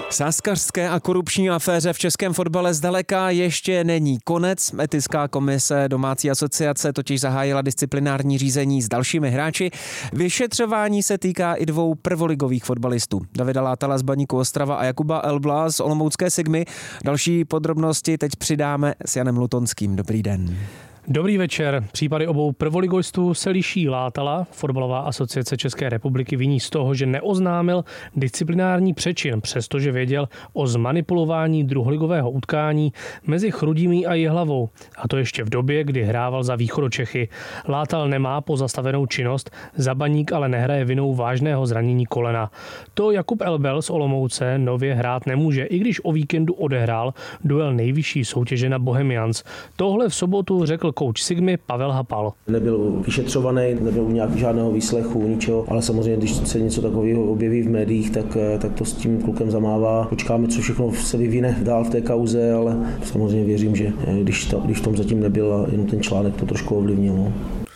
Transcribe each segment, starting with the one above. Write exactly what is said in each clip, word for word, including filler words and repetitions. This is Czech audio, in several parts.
Sázkařské a korupční aféře v českém fotbale zdaleka ještě není konec. Etická komise domácí asociace totiž zahájila disciplinární řízení s dalšími hráči. Vyšetřování se týká i dvou prvoligových fotbalistů. Davida Látala z Baníku Ostrava a Jakuba Elbla z Olomoucké Sigmy. Další podrobnosti teď přidáme s Janem Lutonským. Dobrý den. Dobrý večer. Případy obou prvoligostů se liší. Látala, Fotbalová asociace České republiky, viní z toho, že neoznámil disciplinární přečin, přestože věděl o zmanipulování druholigového utkání mezi Chrudimí a Jihlavou. A to ještě v době, kdy hrával za Východočechy. Látal nemá pozastavenou činnost, za Baník ale nehraje vinou vážného zranění kolena. To Jakub Elbel z Olomouce nově hrát nemůže, i když o víkendu odehrál duel nejvyšší soutěže na Bohemians. Tohle v sobotu řekl kouč Sigmy Pavel Hapal. Nebyl vyšetřovaný, nebyl u nějak žádného výslechu, ničeho, ale samozřejmě, když se něco takového objeví v médiích, tak, tak to s tím klukem zamává. Počkáme, co všechno se vyvine dál v té kauze, ale samozřejmě věřím, že když, to, když v tom zatím nebyl a jen ten článek to trošku ovlivnil. No.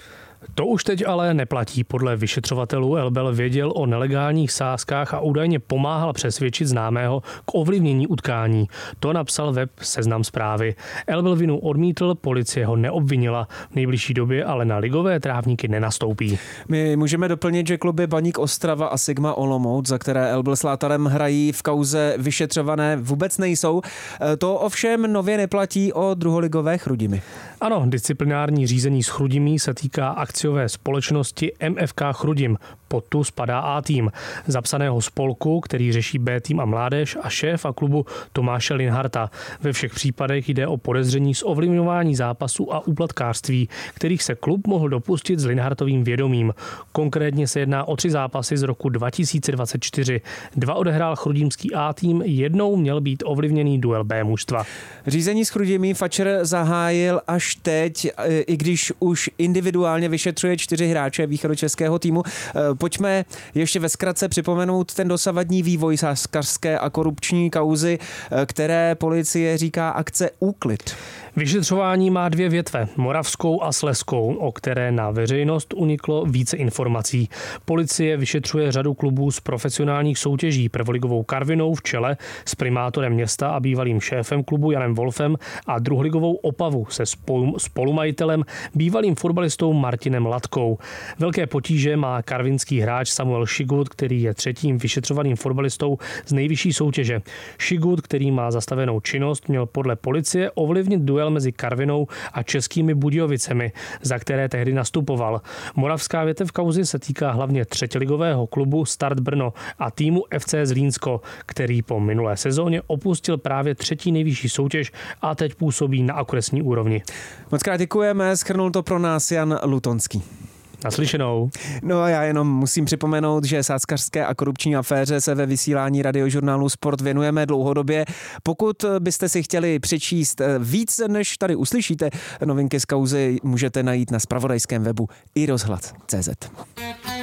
To už teď ale neplatí. Podle vyšetřovatelů Elbel věděl o nelegálních sázkách a údajně pomáhal přesvědčit známého k ovlivnění utkání. To napsal web Seznam Zprávy. Elbel vinu odmítl, policie ho neobvinila. V nejbližší době ale na ligové trávníky nenastoupí. My můžeme doplnit, že kluby Baník Ostrava a Sigma Olomouc, za které Elbel s Látalem hrají, v kauze vyšetřované vůbec nejsou. To ovšem nově neplatí o druholigové Chrudimi. Ano, disciplinární řízení s Chrudimí se týká akciové společnosti M F K Chrudim. Pod tu spadá A tým, zapsaného spolku, který řeší B tým a mládež, a šéfa klubu Tomáše Linharta. Ve všech případech jde o podezření z ovlivňování zápasů a úplatkářství, kterých se klub mohl dopustit s Linhartovým vědomím. Konkrétně se jedná o tři zápasy z roku dva tisíce dvacet čtyři. Dva odehrál chrudimský A tým, jednou měl být ovlivněný duel B mužstva. Řízení s Chrudimí Fatcher zahájil až teď, i když už individuálně vyšetřuje čtyři hráče východočeského týmu. Pojďme ještě ve zkratce připomenout ten dosavadní vývoj sázkařské a korupční kauzy, které policie říká akce Úklid. Vyšetřování má dvě větve, moravskou a slezskou, o které na veřejnost uniklo více informací. Policie vyšetřuje řadu klubů z profesionálních soutěží, prvoligovou Karvinou v čele s primátorem města a bývalým šéfem klubu Janem Wolfem a druholigovou Opavu se spolu, spolumajitelem, bývalým fotbalistou Martinem Latkou. Velké potíže má karvinský hráč Samuel Šigut, který je třetím vyšetřovaným fotbalistou z nejvyšší soutěže. Šigut, který má zastavenou činnost, měl podle policie ovlivnit duel mezi Karvinou a Českými Budějovicemi, za které tehdy nastupoval. Moravská větev kauzy se týká hlavně třetiligového klubu Start Brno a týmu F C Zlínsko, který po minulé sezóně opustil právě třetí nejvyšší soutěž a teď působí na okresní úrovni. Moc krát děkujeme, shrnul to pro nás Jan Lutonský. Naslyšenou. No a já jenom musím připomenout, že sázkařské a korupční aféře se ve vysílání radiožurnálu Sport věnujeme dlouhodobě. Pokud byste si chtěli přečíst víc, než tady uslyšíte, novinky z kauzy můžete najít na zpravodajském webu i rozhlas tečka cé zet.